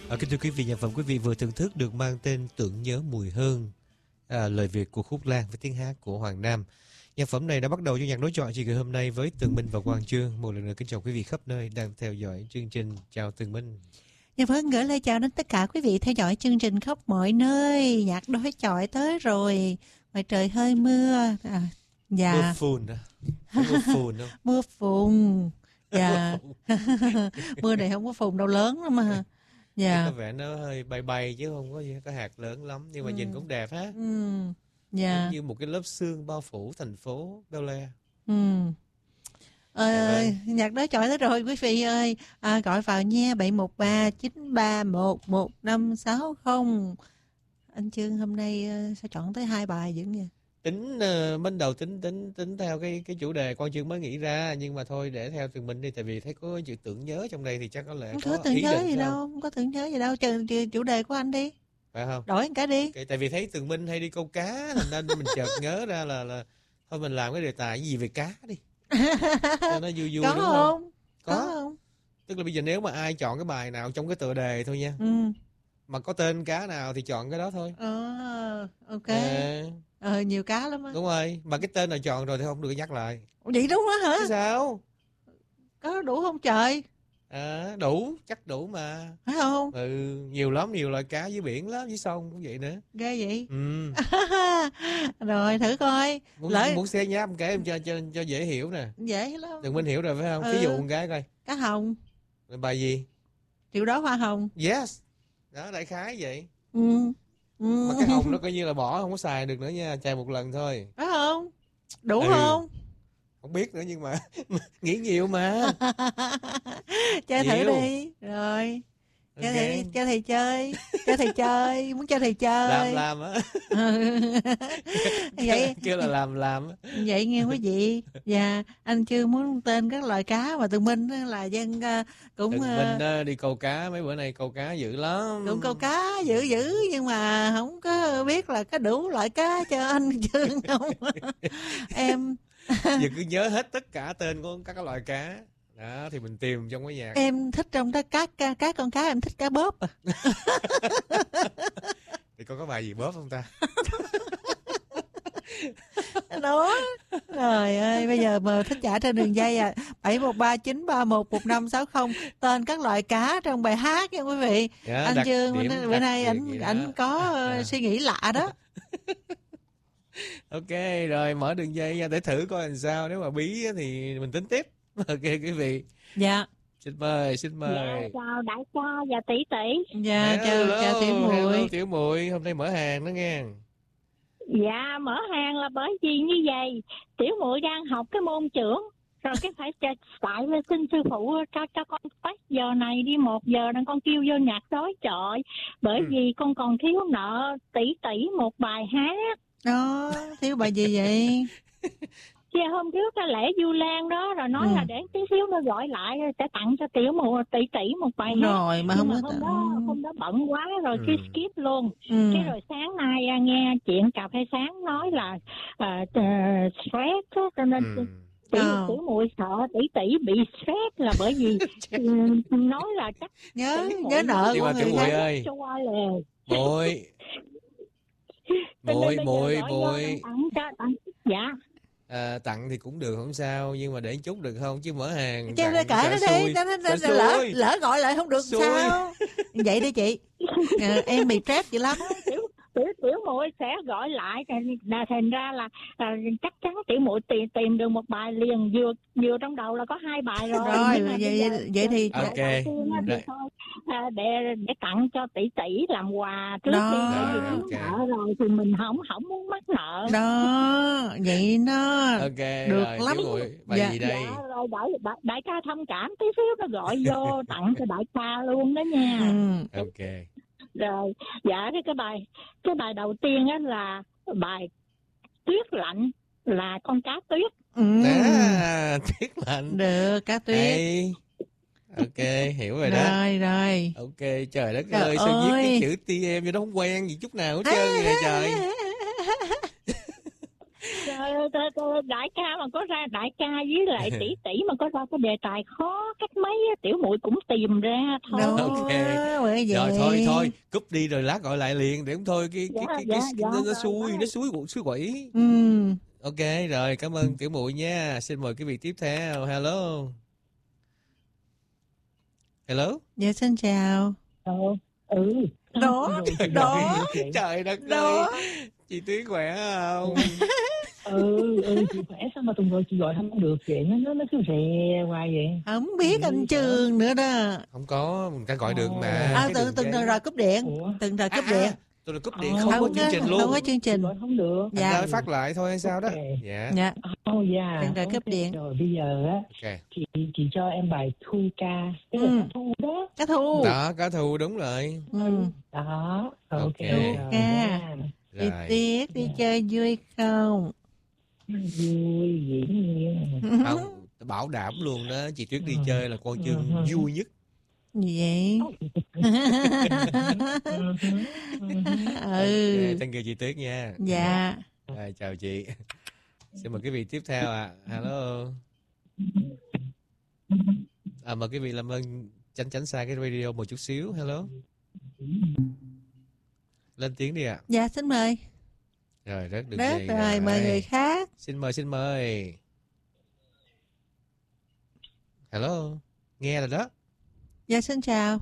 Kính thưa quý vị, nhạc phẩm quý vị vừa thưởng thức được mang tên Tưởng Nhớ Mùi Hương, lời Việt của Khúc Lan với tiếng hát của Hoàng Nam. Nhạc phẩm này đã bắt đầu cho nhạc đối chọi chiều ngày hôm nay với Tường Minh và Quang Chương. Một lần nữa kính chào quý vị khắp nơi đang theo dõi chương trình. Chào Tường Minh. Dạ vâng, gửi lời chào đến tất cả quý vị theo dõi chương trình khắp mọi nơi. Nhạc đối chọi tới rồi. Ngoài trời hơi mưa. Dạ. Mưa phùn đó. Mưa phùn không? Mưa phùn. Dạ. Mưa này không có phùn đâu, lớn lắm mà. Dạ. Có vẻ nó hơi bay bay chứ không có hạt lớn lắm. Nhưng mà nhìn cũng đẹp ha. Dạ. Như một cái lớp sương bao phủ thành phố Bel Air. Nhạc đối chọi tới rồi quý vị ơi. Gọi vào nha, 713-931-1560. Anh Chương hôm nay sao chọn tới 2 bài dữ vậy? Ban đầu tính theo cái chủ đề Quang Chương mới nghĩ ra, nhưng mà thôi để theo Tường Minh đi, tại vì thấy có chữ tưởng nhớ trong đây thì chắc có lẽ Không có có tưởng ý nhớ định gì sao? đâu, không có tưởng nhớ gì đâu. Chờ chủ đề của anh đi. Phải không? Đổi cái đi. Okay, tại vì thấy Tường Minh hay đi câu cá, thành nên mình chợt nhớ ra là thôi mình làm cái đề tài gì về cá đi. Cho nó vui vui Có đúng không? không? Có không? Tức là bây giờ nếu mà ai chọn cái bài nào trong cái tựa đề thôi nha. Mà có tên cá nào thì chọn cái đó thôi. Ok. Nhiều cá lắm á. Đúng rồi, mà cái tên nào chọn rồi thì không được nhắc lại. Vậy đúng đó hả? Chứ sao? Có đủ không trời? Đủ, chắc đủ mà. Phải không? Nhiều lắm, nhiều loại cá dưới biển lắm, dưới sông cũng vậy nữa. Ghê vậy? Rồi thử coi. Muốn xé nháp một cái em cho dễ hiểu nè. Dễ lắm. Đừng Minh hiểu rồi phải không? Ví dụ một cái coi. Cá hồng. Bài gì? Triệu đó hoa hồng. Yes. Đó, đại khái vậy. Mà cái hồng nó coi như là bỏ, không có xài được nữa nha, xài một lần thôi. Phải không? Đủ không? Không biết nữa nhưng mà nghĩ nhiều mà. Chơi thử đi. Rồi. Okay. Cho thầy chơi. Cho thầy chơi. Muốn cho thầy chơi. Làm á. Vậy kêu là làm. Vậy nghe quý vị. Dạ, anh chưa muốn tên các loài cá mà Tường Minh là dân cũng Tường Minh đi câu cá mấy bữa nay, câu cá dữ lắm. Cũng câu cá dữ nhưng mà không có biết là có đủ loại cá cho anh Chương không. Em giờ cứ nhớ hết tất cả tên của các loài cá. Đó thì mình tìm trong cái nhạc. Em thích trong đó các con cá, em thích cá bóp à. Thì có bài gì bóp không ta? Đó. Trời ơi, bây giờ mà thích trả trên đường dây 713-931-1560 tên các loại cá trong bài hát nha quý vị. Anh Chương bữa nay ảnh có suy nghĩ lạ đó. Ok, rồi mở đường dây nha để thử coi làm sao, nếu mà bí thì mình tính tiếp. Ok quý vị. Dạ. Xin mời. Dạ, chào đại ca và tỷ tỷ. Dạ, chào Tiểu Muội. Hello, Tiểu Muội, hôm nay mở hàng đó nghe. Dạ, mở hàng là bởi vì như vậy, Tiểu Muội đang học cái môn trưởng, rồi cái phải tại xin sư phụ cho con tách giờ này đi, 1 giờ đang con kêu vô nhạc đối chọi, bởi vì con còn thiếu nợ tỷ một bài hát. Đó, thiếu bài gì vậy? Chứ hôm trước cái lễ Vu Lan đó rồi nói là để tí xíu nó gọi lại sẽ tặng cho Tiểu Muội tỷ một bài hát. Rồi mà không có hôm đó bận quá rồi cái skip luôn. Cái rồi sáng nay nghe chuyện cà phê sáng nói là stress cho nên Tiểu Muội sợ tỷ bị stress là bởi vì nói là chắc nhớ nợ của người Muội ơi. Muội. Dạ. Tặng thì cũng được không sao, nhưng mà để chút được không, chứ mở hàng cho nên cỡ nó đi, lỡ gọi lại không được sao. Vậy đi chị. Em bị stress dữ lắm. Tiểu Muội sẽ gọi lại, thành ra là chắc chắn Tiểu Muội tìm được một bài liền, vừa trong đầu là có 2 bài rồi. Vậy thì ok. Để tặng cho tỷ làm quà trước khi rồi thì mình không muốn mắc nợ. Đó, vậy nó được rồi, lắm. Tiểu Muội, bài gì đây? Dạ, rồi đại ca thông cảm tí xíu nó gọi vô tặng cho đại ca luôn đó nha. Ok. Rồi, dạ cái bài đầu tiên á là bài Tuyết Lạnh, là con cá tuyết. Tuyết Lạnh. Được, cá tuyết. Hey. Ok, hiểu rồi đó. Rồi. Ok, trời đất ơi, sao viết cái chữ TM vậy đó, không quen gì chút nào hết trơn vậy trời. đại ca mà có ra, đại ca với lại tỷ mà có ra cái đề tài khó cách mấy á, tiểu muội cũng tìm ra thôi. Đó, Ok. bởi vậy. Rồi thôi, cúp đi rồi lát gọi lại liền để không thôi nó xui quẩy. Ok, rồi cảm ơn tiểu muội nha. Xin mời quý vị tiếp theo. Hello. Dạ xin chào. Đó. Trời đất Đó. ơi. Chị Tuyết khỏe không? Chị khỏe, sao mà tuần rồi chị gọi không được vậy, nó cứ rè hoài vậy. Không biết anh Trường nữa đó. Không có, người ta gọi được mà. Từng rồi cúp điện. Từng rồi cúp điện. Tôi là cúp điện không có chương trình luôn. Không có chương trình. Gọi không được. Dạ. Phát lại thôi hay sao đó. Dạ. Dạ. Dạ. Từng rồi cúp điện. Rồi bây giờ á, chị cho em bài Thu ca. Cái là Cá Thu đó. Cá Thu. Đó, Cá Thu đúng rồi. Đó. Ok. Ca. Chị Tuyết đi chơi vui không? Vui, dĩ nhiên. Không, bảo đảm luôn đó, chị Tuyết đi chơi là con Chương vui nhất. Gì vậy? Okay, thank you chị Tuyết nha. Dạ. Chào chị. Xin mời quý vị tiếp theo ạ. Hello. Mời quý vị làm ơn tránh xa cái radio một chút xíu. Hello. Lên tiếng đi ạ. Dạ xin mời. Rồi rất được rồi, mời người khác. Xin mời. Hello. Nghe rồi đó. Dạ xin chào.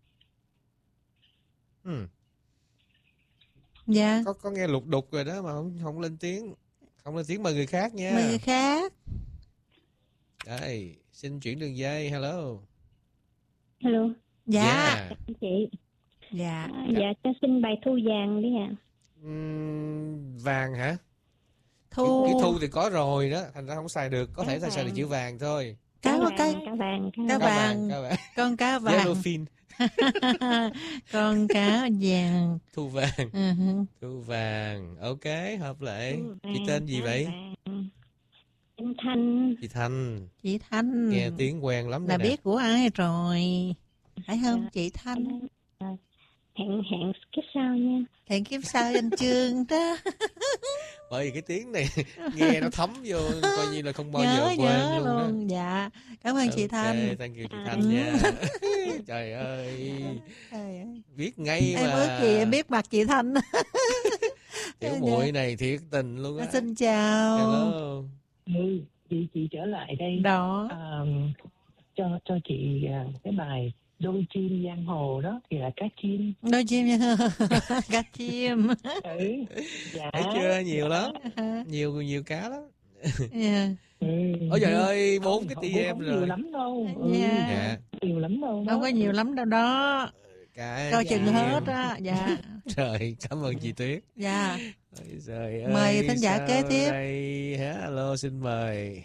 Dạ. Có nghe lục đục rồi đó mà không lên tiếng. Không lên tiếng, mời người khác nha. Mời người khác. Đây, xin chuyển đường dây. Hello. Dạ. Chị. Dạ. Dạ cho xin bài Thu vàng đi ạ. Vàng hả? Thu. Cái thu thì có rồi đó, thành ra không xài được, có thể xài được chữ vàng thôi. Cá vàng. Con cá vàng. Yellowfin. Con cá vàng. Thu vàng. Thu vàng. Ok, hợp lệ. Chị tên gì vậy? Em Thanh. Chị Thanh. Nghe tiếng quen lắm rồi nè. Biết của ai rồi. Phải không chị Thanh? Hẹn kiếp sau nha. Hẹn kiếp sau anh Trương đó. Bởi vì cái tiếng này nghe nó thấm vô, coi như là không bao giờ quên luôn đó. Dạ. Cảm ơn chị Thanh. Thank you chị Thanh nha. Trời ơi. Biết ngay mà. Em ước gì em biết mặt chị Thanh. Tiểu muội này thiệt tình luôn á. Xin chào. Hello. Chị trở lại đây. Đó. Cho chị cái bài Đôi chim giang hồ đó thì là cá chim. Đôi chim cá chim. Dạ. Thấy chưa, nhiều lắm. Nhiều cá lắm. Ôi trời ơi, 4 cái TM rồi. Nhiều lắm đâu. Nhiều lắm đâu. Không có nhiều lắm đâu đó. Coi chừng hết á. Dạ. Trời, cảm ơn chị Tuyết. Dạ. Trời ơi, mời thính giả kế tiếp. Hello, xin mời.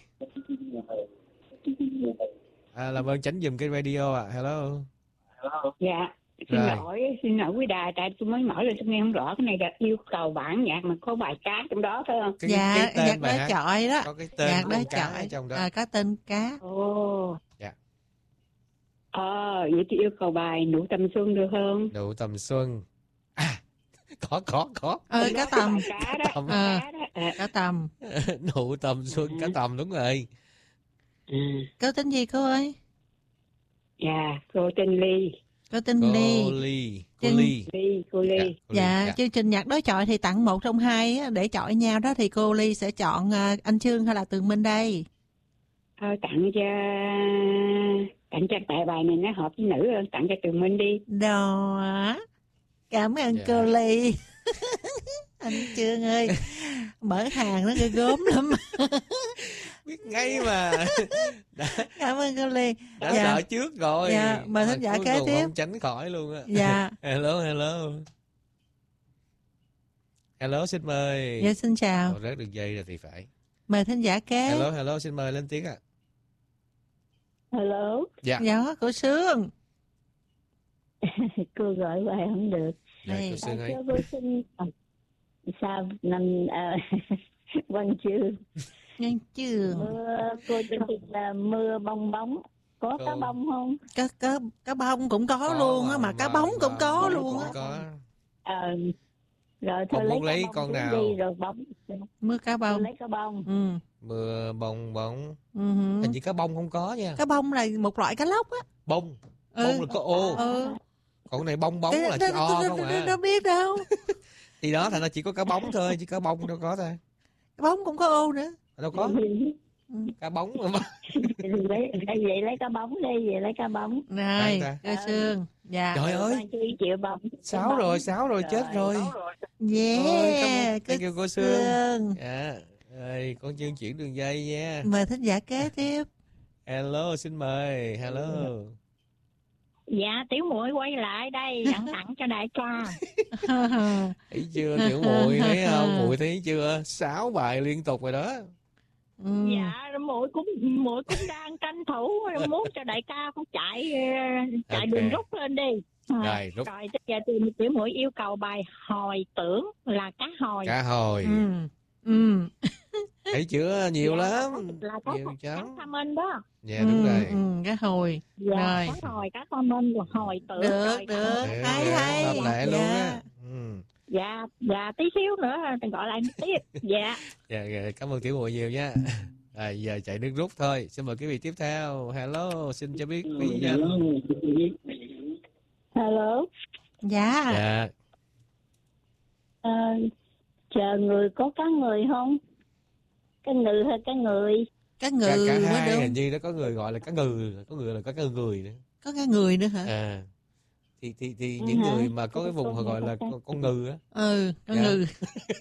Làm ơn tránh giùm cái radio ạ. Hello. Dạ. Xin lỗi quý đài, tại tôi mới mở lên tôi nghe không rõ. Cái này là yêu cầu bản nhạc mà có bài cá trong đó phải không? Dạ, nhạc đó chọi đó. Có cái tên nhạc đó chọi trong đó. Có tên cá. Dạ. Vậy thì yêu cầu bài Nụ Tầm Xuân được không? Nụ Tầm Xuân. Có. Cá tầm. Cá tầm. Nụ Tầm Xuân, cá tầm đúng rồi. Cô tên gì cô ơi? Dạ, cô tên Ly. Cô Ly. Dạ, chương trình nhạc đối chọi thì tặng 1 trong 2 để chọi nhau đó, thì cô Ly sẽ chọn anh Trương hay là Tường Minh đây? Tặng cho tại bài này nó hợp với nữ, tặng cho Tường Minh đi. Đó. Cảm ơn cô Ly. Anh Trương ơi, mở hàng nó ghê gớm lắm. Biết ngay mà. Cảm ơn cô Ly. Đã sợ trước rồi. Dạ, mời thính giả kế tiếp. Không tránh khỏi luôn á. Dạ. Hello, xin mời. Dạ, xin chào. Rớt đường dây rồi thì phải. Mời thính giả kế. Hello, xin mời lên tiếng ạ. Hello. Dạ, cô Sương. Cô gọi bài không được. Cô Sương ơi. Cô xin sao năm Văn Chương. Cô cho là mưa bong bóng. Có cá bông không? Cá bông cũng có luôn á, mà cá bóng cũng có luôn á. Rồi Con thôi lấy muốn lấy cá bông con xuống nào? đi rồi bông. Mưa cá Tôi bông. lấy cá bông. Ừ. Mưa bông bóng. Ừ. Hình như cá bông không có nha. Cá bông là một loại cá lóc á. Bông. Ừ. Bông là có ô. Ừ. Còn cái này bong bóng là chữ O không à. Đâu biết đâu. Thì đó thành ra chỉ có cá bóng thôi, chứ cá bông đâu có ta. Cá bông cũng có ô nữa. Đâu có. Ừ. Cá bóng mà. Vậy lấy cá bóng đi, vậy lấy cá bóng. Rồi, ta. cơ xương. Dạ. Trời ơi, Chịu bông. 6 rồi, chết rồi. Yeah, Thank you cô Sương. Sương. Dạ. Rồi, con Chương chuyển đường dây nha. Mời thính giả kế tiếp. Hello, xin mời. Hello. Dạ, tiểu muội quay lại đây, dặn tặng cho đại ca. Thấy chưa tiểu muội, thấy không? Muội thấy chưa? 6 bài liên tục rồi đó. Ừ. Dạ, muội cũng đang tranh thủ muốn cho đại ca cũng chạy Ok. đường rút lên đi. Rồi, rút. Rồi bây giờ thì tiểu muội yêu cầu bài hồi tưởng là cá hồi. Cá hồi. Ừ. Ừ. Thấy chưa? Nhiều Dạ, lắm. là cá Nhiều chấm. sa minh đó. Dạ đúng rồi. Cá hồi. Dạ, Rồi. cá hồi, cá sa minh và hồi tưởng. Được, Rồi, được. Hay, hay. Hợp lệ luôn Dạ. á. Ừ. Dạ, tí xíu nữa gọi lại tiếp. Dạ. Dạ, cảm ơn tiểu muội nhiều nha. Giờ chạy nước rút thôi. Xin mời quý vị tiếp theo. Hello, xin cho biết quý danh. Hello. Dạ. Dạ. Chờ người có cá người không? Cá ngừ hay cá người? Cá Cả ngừ mới hai đúng. hình như nó có người gọi là cá ngừ, có người là cá người nữa. Có cá người nữa hả? À. Thì những người mà có cái vùng họ gọi là con ngừ á. Ừ, con Dạ. ngừ.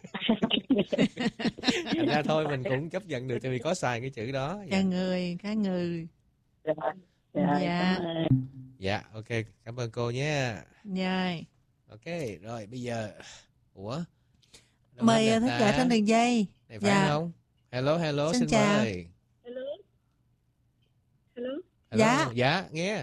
Thành ra thôi mình cũng chấp nhận được tại vì có xài cái chữ đó. Dạ. Cá ngừ. Dạ. Dạ. Dạ, ok, cảm ơn cô nhé. Rồi. Ok, rồi bây giờ ủa? Đâu Mời hết thính rồi giả ta? trên đường dây. Này phải Dạ. không? Hello, Xin xin chào. mời. Hello. Hello. Dạ. Dạ, nghe.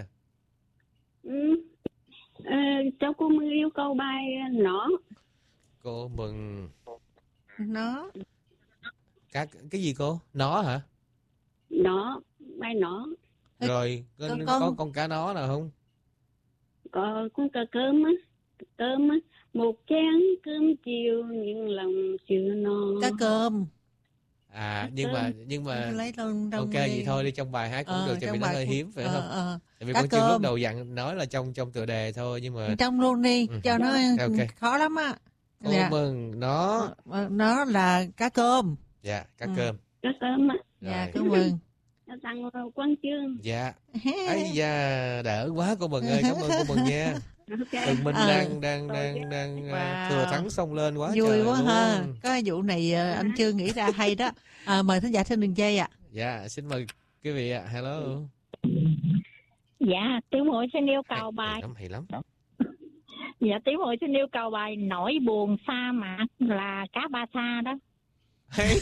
Cháu cô Mưa yêu cầu bài nỏ. Cô mừng Nó. cái gì cô? Nó hả? Nỏ, bài nỏ. Ê, Rồi con- có con cá nó nào không? Có con cà cơm á. Cơm á. Một chén cơm chiều nhưng lòng chưa no. Cá cơm. À nhưng mà Lấy luôn trong ok vậy thôi đi, trong bài hát cũng được tại vì nó hơi hiếm phải không? Tại vì Cá con Chương cơm. lúc đầu dặn nói là trong tựa đề thôi nhưng mà Trong luôn đi, Ừ. cho nó Ok. khó lắm á. cô Dạ. mừng nó. Nó là cá cơm. Dạ, cá Ừ. cơm. Cá cơm á. Dạ, Rồi. cảm ơn. Tặng Quang Chương. Dạ. Ấy da, đỡ quá cô Mừng ơi, cảm ơn cô Mừng nha. Ok. Tường Minh Ờ. đang Wow. thừa thắng xông lên quá Vui trời quá luôn. ha. Có vụ này anh chưa nghĩ ra hay đó. Mời thính giả trên đường dây ạ. Dạ, xin mời quý vị ạ. Hello. Dạ, tiểu muội xin yêu cầu bài. Hay lắm. Dạ, tiểu muội xin yêu cầu bài nỗi buồn sa mạc là cá ba sa đó. Hay.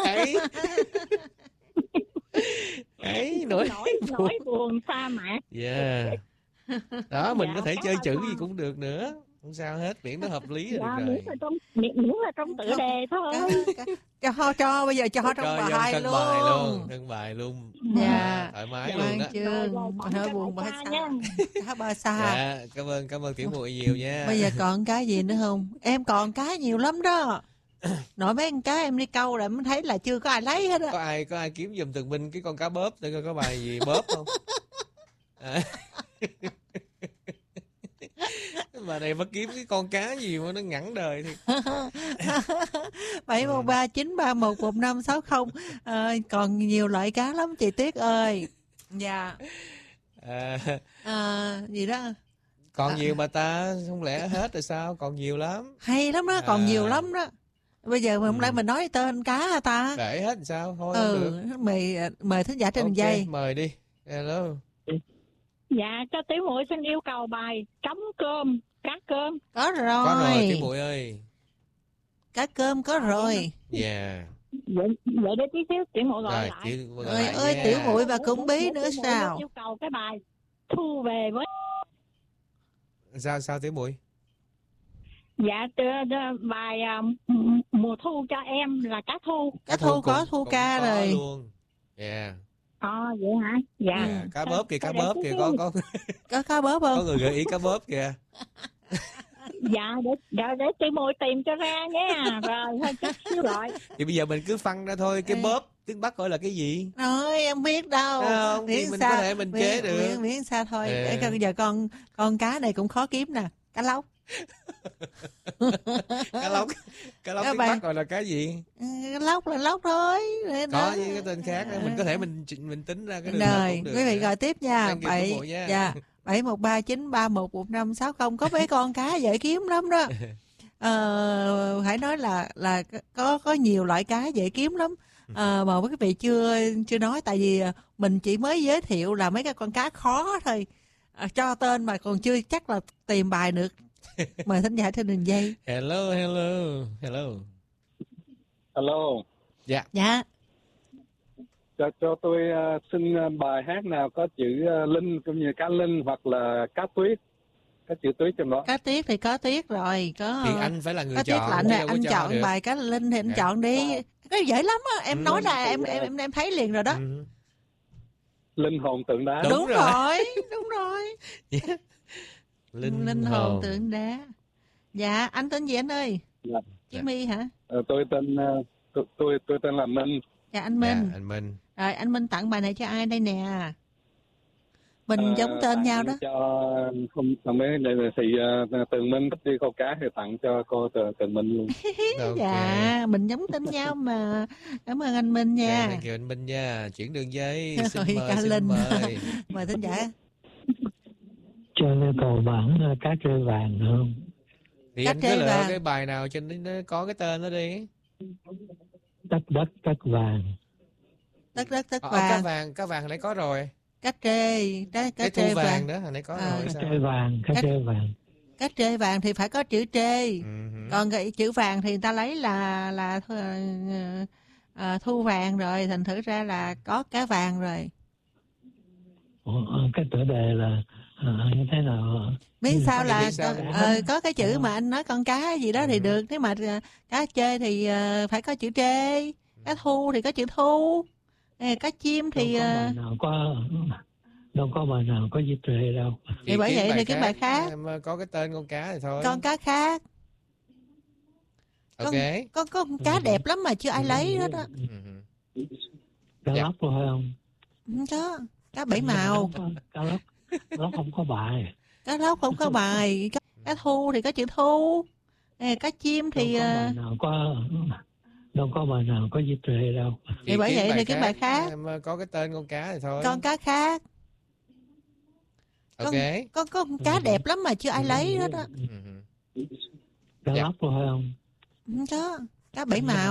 Ấy nổi. Nỗi buồn sa mạc. Dạ. Đó, mình Dạ, có thể cá chơi ba chữ sa. gì cũng được nữa. Không sao hết, miễn nó hợp lý là Dạ, được rồi. miễn là trong tựa đề thôi. Cho bây giờ cho trong Cho bài thân luôn. bài luôn, thân bài luôn. Dạ. Thoải mái Quang luôn đó. Chương, hơi buồn ba sa. Cá ba sa. Dạ, cảm ơn tiểu muội nhiều nha. Bây giờ còn cái gì nữa không? Em còn cái nhiều lắm đó. Nội mấy con cá em đi câu là em thấy là chưa có ai lấy hết á. Có ai kiếm giùm Tường Minh cái con cá bóp để coi có bài gì bóp không? À. Mà này mà kiếm cái con cá gì mà nó ngắn đời thì 71393111560. Còn nhiều loại cá lắm chị Tuyết ơi. Dạ. Gì đó. còn nhiều mà ta, không lẽ hết rồi sao? Còn nhiều lắm. Hay lắm đó, còn nhiều lắm đó. Bây giờ không lẽ mình nói tên cá hả ta? Kể hết sao? Thôi không được. Mời thính giả trên đường Ok, dây. mời đi. Hello. Dạ, cho tiểu muội xin yêu cầu bài trống cơm, cá cơm. Có rồi. Có rồi tiểu muội ơi. Cá cơm có rồi. Dạ. Vậy để tí xíu tiểu muội gọi Rồi, lại. tiểu muội gọi Ơi lại ơi nha. tiểu muội và cũng bí nữa Tiểu muội sao? yêu cầu cái bài thu về với. Sao tiểu muội? Dạ, bài mùa thu cho em là cá thu. Cá thu có thu ca có rồi. luôn. Dạ. Vậy hả? Dạ. Dạ, cá bóp kìa, cá Để bóp tí kìa, xíu. có Có cá bóp có không? người gợi ý cá bóp kìa. Dạ, để tôi môi tìm cho ra nha. Rồi, thôi chút xíu gọi. Thì bây giờ mình cứ phân ra thôi, cái bóp tiếng Bắc gọi là cái gì? Rồi em biết đâu. Không, thì mình có thể mình chế được. Miễn sao thôi. Bây giờ con cá này cũng khó kiếm nè. Cá lóc. Cá lóc tiếng Bắc gọi là cái gì? Cá lóc là lóc thôi. Có những cái tên khác mình có thể mình tính ra cái đường rồi cũng được. Quý vị gọi tiếp nha. 71393111560. Có mấy con cá dễ kiếm lắm đó. Phải nói là có nhiều loại cá dễ kiếm lắm. Mà quý vị chưa nói, tại vì mình chỉ mới giới thiệu là mấy cái con cá khó thôi, cho tên mà còn chưa chắc là tìm bài được. Mời thính giả trên đường dây. Hello. Dạ. Cho tôi xin bài hát nào có chữ linh, cũng như cá linh hoặc là cá tuyết, có chữ tuyết trong đó. Cá tuyết thì có tuyết rồi, có. Thì anh phải là người cá chọn. Tuyết lạnh này, anh chọn được bài cá linh thì anh chọn đi. Cái dễ lắm á, em nói ra em thấy liền rồi đó. Linh hồn tượng đá. Đúng rồi. Yeah. Linh hồn tượng đá. Dạ, anh tên gì anh ơi? Dạ. Jimmy hả? Tôi tên là Minh. Dạ, anh Minh. Dạ, anh Minh. Rồi anh Minh tặng bài này cho ai đây nè? Mình giống tên nhau đó. Cho không mấy thì Tường Minh thích đi câu cá thì tặng cho cô Tường Minh luôn. Okay. Dạ, mình giống tên nhau mà. Cảm ơn anh Minh nha. Thank you anh Minh nha. Chuyển đường dây. Xin Linh. mời. Mời thính giả. Cho cầu bản cá trê vàng được không? Thì anh cứ lựa cái bài nào cho nó có cái tên đó đi. Đất vàng. Đất vàng. Cá vàng hồi nãy có rồi. Cá trê. Cá trê vàng nữa hồi nãy có rồi. Cá trê vàng. Cá trê vàng thì phải có chữ trê. Còn cái chữ vàng thì người ta lấy là thu vàng rồi, thành thử ra là có cá vàng rồi. Cái tựa đề là như thế nào? Biết sao là có cái chữ mà anh nói con cá gì đó thì được. Nếu mà cá trê thì phải có chữ trê. Cá thu thì có chữ thu. Cá chim thì đâu có bài nào có chữ trê đâu. Thì bởi vậy thì cái bài khác. Em có cái tên con cá thì thôi. Con cá khác. Ok. Có con cá đẹp lắm mà chưa ai lấy đó đó. Cá lóc phải không? Không có. Cá bảy màu. Cá lóc không có bài. Cá lóc không có bài. Cá thu thì có chữ thu. Cá chim thì đâu có bài nào có chữ trê đâu. Thì bởi vậy thì cái bài khác. Em có cái tên con cá thì thôi. Con cá khác. Ok. Có con cá đẹp lắm mà chưa ai lấy đó đó. Cá lóc phải không? Không có. Cá bảy màu.